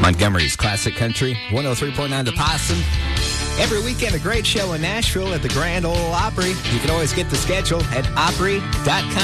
Montgomery's Classic Country, 103.9 The Possum. Every weekend, a great show in Nashville at the Grand Ole Opry. You can always get the schedule at Opry.com.